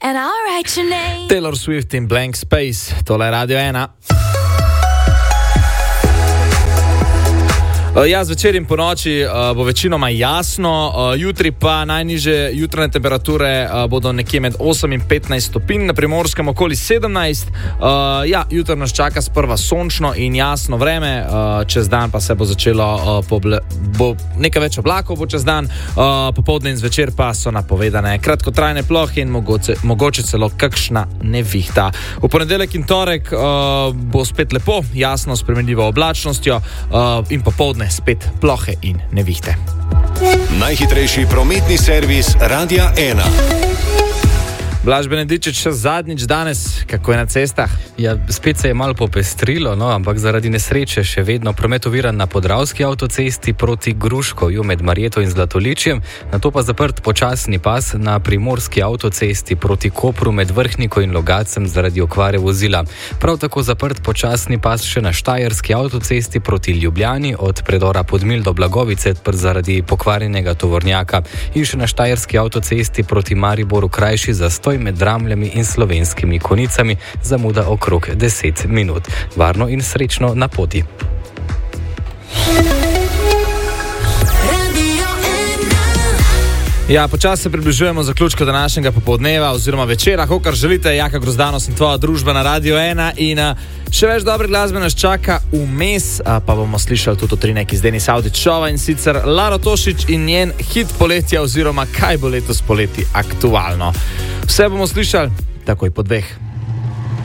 and I'll write your name. Taylor Swift in Blank Space, tole je Radio 1. Ja, zvečer in po noči bo večinoma jasno, jutri pa najnižje jutranje temperature bodo nekje med 8 in 15 stopinj, na Primorskem okoli 17. Ja, jutro nas čaka sprva sončno in jasno vreme, čez dan pa se bo začelo, bo nekaj več oblakov bo čez dan, popoldne in zvečer pa so napovedane kratkotrajne plohe in mogoče celo kakšna nevihta. V ponedeljek in torek bo spet lepo, jasno s spremenljivo oblačnostjo in popoldne spet plohe in nevihte. Najhitrejši prometni servis Radia 1. Blaž Benedičič, še zadnjič danes, kako je na cestah? Ja, spet se je malo popestrilo, ampak zaradi nesreče še vedno promet oviran na Podravski avtocesti proti Gruškovju med Marjeto in Zlatoličjem, nato pa zaprt počasni pas na Primorski avtocesti proti Kopru med Vrhniko in Logacem zaradi okvare vozila. Prav tako zaprt počasni pas še na Štajerski avtocesti proti Ljubljani od predora Podmilj do Blagovice zaradi pokvarjenega tovornjaka in še na Štajerski avtocesti proti Mariboru krajši zastoj med Dramljami in Slovenskimi Konicami, zamuda okrog 10 minut. Varno in srečno na poti. Ja, počasi se približujemo zaključku današnjega popoldneva oziroma večera, kakor želite. Jaka Grozdanos in tvoja družba na Radio 1 in še več dobre glasbe nas čaka vmes, pa bomo slišali tudi utrinek iz Denis Avdić Šova in sicer Laro Tošić in njen hit poletja oziroma kaj bo letos poleti aktualno. Vse bomo slišali takoj po 2.